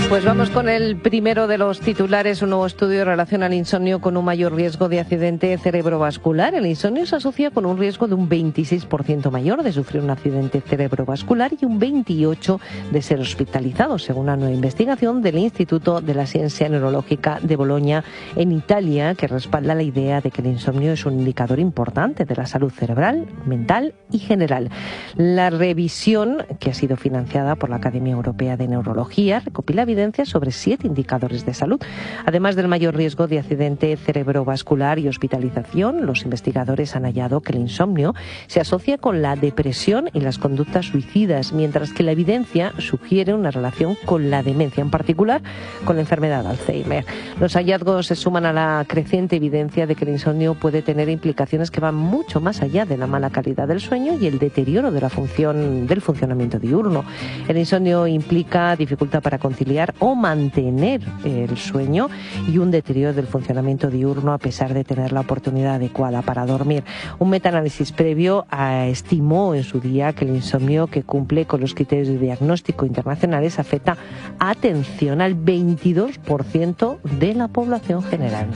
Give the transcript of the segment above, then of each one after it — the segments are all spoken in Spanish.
Pues vamos con el primero de los titulares. Un nuevo estudio relaciona el insomnio con un mayor riesgo de accidente cerebrovascular. El insomnio se asocia con un riesgo de un 26% mayor de sufrir un accidente cerebrovascular y un 28% de ser hospitalizado, según una nueva investigación del Instituto de la Ciencia Neurológica de Bolonia, en Italia, que respalda la idea de que el insomnio es un indicador importante de la salud cerebral, mental y general. La revisión, que ha sido financiada por la Academia Europea de Neurología, recopila evidencia sobre 7 indicadores de salud. Además del mayor riesgo de accidente cerebrovascular y hospitalización, los investigadores han hallado que el insomnio se asocia con la depresión y las conductas suicidas, mientras que la evidencia sugiere una relación con la demencia, en particular con la enfermedad de Alzheimer. Los hallazgos se suman a la creciente evidencia de que el insomnio puede tener implicaciones que van mucho más allá de la mala calidad del sueño y el deterioro de la del funcionamiento diurno. El insomnio implica dificultad para conciliar o mantener el sueño y un deterioro del funcionamiento diurno a pesar de tener la oportunidad adecuada para dormir. Un metaanálisis previo estimó en su día que el insomnio, que cumple con los criterios de diagnóstico internacionales, afecta, atención, al 22% de la población general.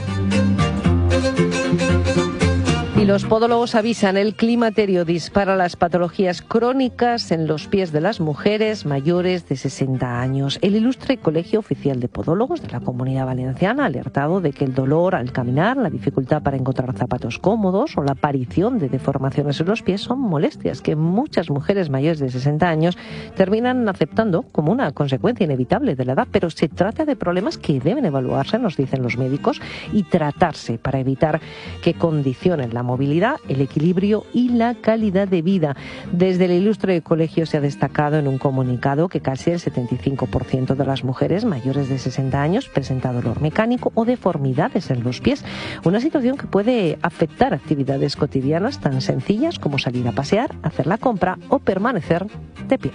Y los podólogos avisan, el climaterio dispara las patologías crónicas en los pies de las mujeres mayores de 60 años. El ilustre Colegio Oficial de Podólogos de la Comunidad Valenciana ha alertado de que el dolor al caminar, la dificultad para encontrar zapatos cómodos o la aparición de deformaciones en los pies son molestias que muchas mujeres mayores de 60 años terminan aceptando como una consecuencia inevitable de la edad, pero se trata de problemas que deben evaluarse, nos dicen los médicos, y tratarse para evitar que condicionen la movilidad, el equilibrio y la calidad de vida. Desde el ilustre colegio se ha destacado en un comunicado que casi el 75% de las mujeres mayores de 60 años presenta dolor mecánico o deformidades en los pies, una situación que puede afectar actividades cotidianas tan sencillas como salir a pasear, hacer la compra o permanecer de pie.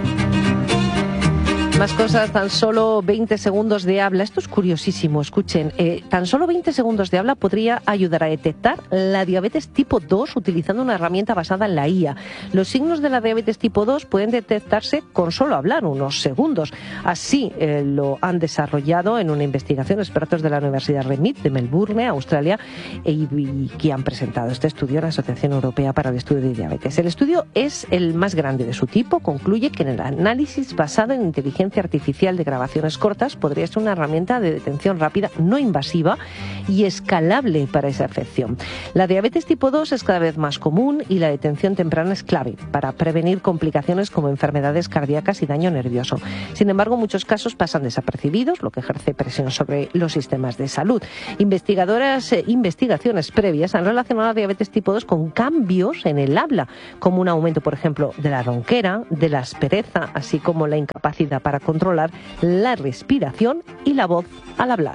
Más cosas, tan solo 20 segundos de habla. Esto es curiosísimo, escuchen. Tan solo 20 segundos de habla podría ayudar a detectar la diabetes tipo 2 utilizando una herramienta basada en la IA. Los signos de la diabetes tipo 2 pueden detectarse con solo hablar unos segundos. Así lo han desarrollado en una investigación expertos de la Universidad REMIT de Melbourne, Australia, y que han presentado este estudio a la Asociación Europea para el Estudio de Diabetes. El estudio es el más grande de su tipo. Concluye que en el análisis basado en inteligencia artificial de grabaciones cortas podría ser una herramienta de detención rápida, no invasiva y escalable para esa afección. La diabetes tipo 2 es cada vez más común y la detención temprana es clave para prevenir complicaciones como enfermedades cardíacas y daño nervioso. Sin embargo, muchos casos pasan desapercibidos, lo que ejerce presión sobre los sistemas de salud. Investigaciones previas han relacionado la diabetes tipo 2 con cambios en el habla, como un aumento, por ejemplo, de la ronquera, de la aspereza, así como la incapacidad para controlar la respiración y la voz al hablar.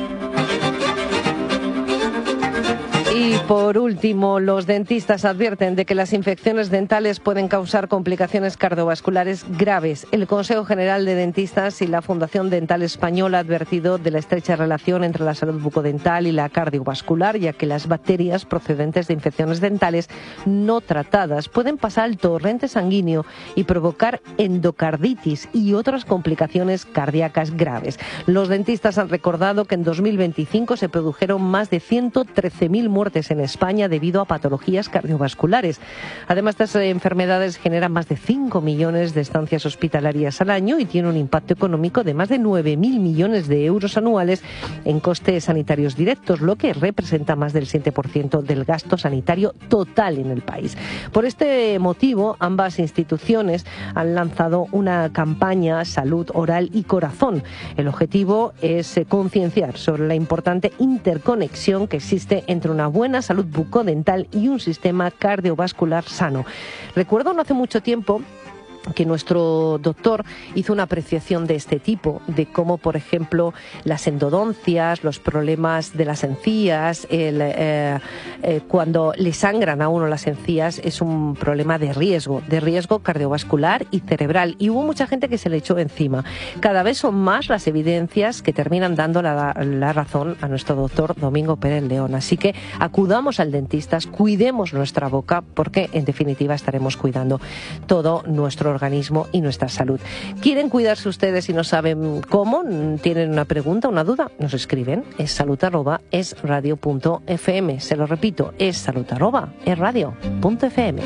Y por último, los dentistas advierten de que las infecciones dentales pueden causar complicaciones cardiovasculares graves. El Consejo General de Dentistas y la Fundación Dental Española ha advertido de la estrecha relación entre la salud bucodental y la cardiovascular, ya que las bacterias procedentes de infecciones dentales no tratadas pueden pasar al torrente sanguíneo y provocar endocarditis y otras complicaciones cardíacas graves. Los dentistas han recordado que en 2025 se produjeron más de 113.000 muertes en España debido a patologías cardiovasculares. Además, estas enfermedades generan más de 5 millones de estancias hospitalarias al año y tienen un impacto económico de más de 9.000 millones de euros anuales en costes sanitarios directos, lo que representa más del 7% del gasto sanitario total en el país. Por este motivo, ambas instituciones han lanzado una campaña Salud Oral y Corazón. El objetivo es concienciar sobre la importante interconexión que existe entre una buena salud bucodental y un sistema cardiovascular sano. Recuerdo no hace mucho tiempo que nuestro doctor hizo una apreciación de este tipo, de cómo, por ejemplo, las endodoncias, los problemas de las encías, cuando le sangran a uno las encías, es un problema de riesgo cardiovascular y cerebral. Y hubo mucha gente que se le echó encima. Cada vez son más las evidencias que terminan dando la razón a nuestro doctor Domingo Pérez León. Así que acudamos al dentista, cuidemos nuestra boca, porque en definitiva estaremos cuidando todo nuestro organismo y nuestra salud. ¿Quieren cuidarse ustedes y no saben cómo? ¿Tienen una pregunta, una duda? Nos escriben. Es salud@esradio.fm. Se lo repito, es salud@esradio.fm.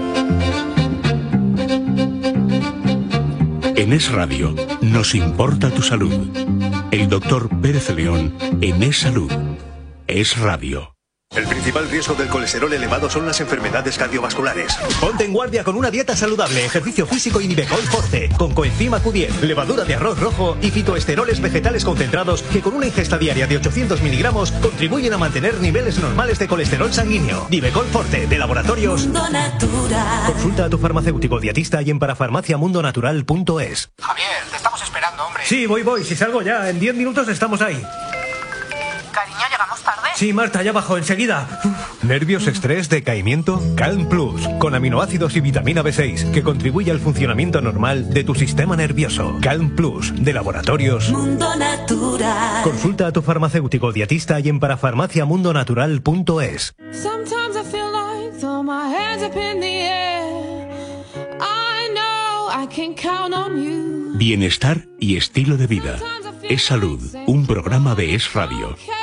En Es Radio nos importa tu salud. El doctor Pérez León en Es Salud. Es Radio. El principal riesgo del colesterol elevado son las enfermedades cardiovasculares. Ponte en guardia con una dieta saludable, ejercicio físico y Nivecol Forte, con coenzima Q10, levadura de arroz rojo y fitoesteroles vegetales concentrados que con una ingesta diaria de 800 miligramos contribuyen a mantener niveles normales de colesterol sanguíneo. Nivecol Forte, de Laboratorios Mundo Natural. Consulta a tu farmacéutico dietista y en parafarmaciamundonatural.es. Javier, te estamos esperando, hombre. Sí, voy, si salgo ya, en 10 minutos estamos ahí. Cariño, ¿llegamos tarde? Sí, Marta, ya bajo, enseguida. ¿Nervios, estrés, decaimiento? Calm Plus, con aminoácidos y vitamina B6, que contribuye al funcionamiento normal de tu sistema nervioso. Calm Plus, de Laboratorios Mundo Natural. Consulta a tu farmacéutico dietista y en parafarmaciamundonatural.es. Sometimes I feel like throw my hands up in the air. I know I can count on you. Bienestar y estilo de vida. Es Salud, un programa de Es Radio.